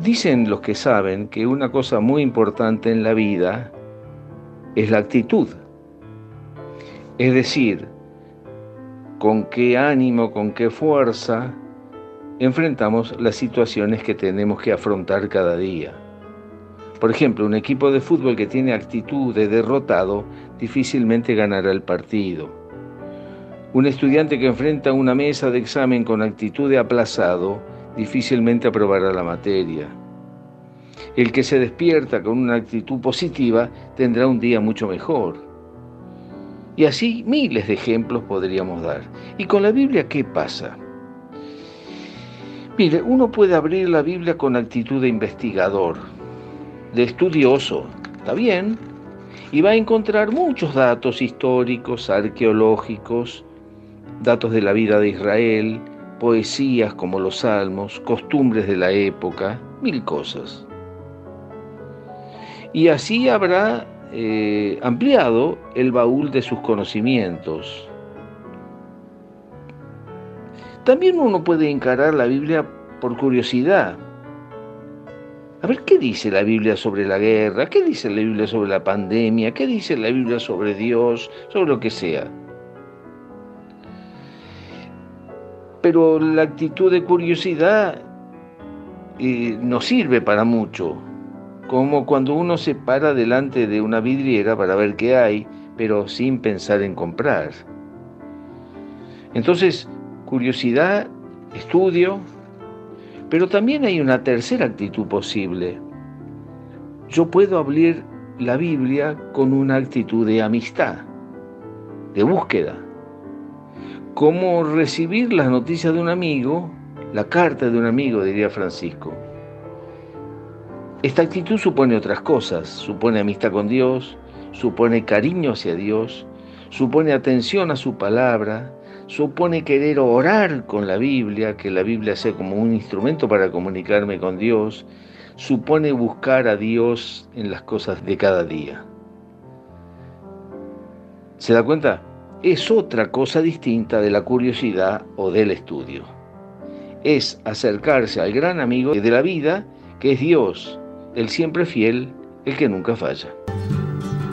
Dicen los que saben que una cosa muy importante en la vida es la actitud. Es decir, con qué ánimo, con qué fuerza enfrentamos las situaciones que tenemos que afrontar cada día. Por ejemplo, un equipo de fútbol que tiene actitud de derrotado difícilmente ganará el partido. Un estudiante que enfrenta una mesa de examen con actitud de aplazado difícilmente aprobará la materia. El que se despierta con una actitud positiva tendrá un día mucho mejor. Y así miles de ejemplos podríamos dar. ¿Y con la Biblia qué pasa? Mire, uno puede abrir la Biblia con actitud de investigador, de estudioso, ¿está bien? Y va a encontrar muchos datos históricos, arqueológicos, datos de la vida de Israel, poesías como los salmos, costumbres de la época, mil cosas. Y así habrá ampliado el baúl de sus conocimientos. También uno puede encarar la Biblia por curiosidad. A ver, ¿qué dice la Biblia sobre la guerra? ¿Qué dice la Biblia sobre la pandemia? ¿Qué dice la Biblia sobre Dios? Sobre lo que sea. Pero la actitud de curiosidad no sirve para mucho. Como cuando uno se para delante de una vidriera para ver qué hay, pero sin pensar en comprar. Entonces, curiosidad, estudio, pero también hay una tercera actitud posible. Yo puedo abrir la Biblia con una actitud de amistad, de búsqueda. Como recibir las noticias de un amigo, la carta de un amigo, diría Francisco. Esta actitud supone otras cosas, supone amistad con Dios, supone cariño hacia Dios, supone atención a su palabra, supone querer orar con la Biblia, que la Biblia sea como un instrumento para comunicarme con Dios, supone buscar a Dios en las cosas de cada día. ¿Se da cuenta? Es otra cosa distinta de la curiosidad o del estudio. Es acercarse al gran amigo de la vida, que es Dios, el siempre fiel, el que nunca falla.